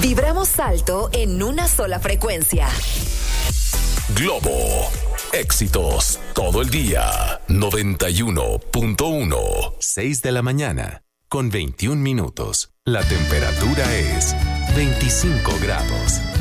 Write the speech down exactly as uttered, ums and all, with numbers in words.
Vibramos alto en una sola frecuencia. Globo. Éxitos todo el día. noventa y uno punto uno. seis de la mañana, con veintiún minutos. La temperatura es veinticinco grados.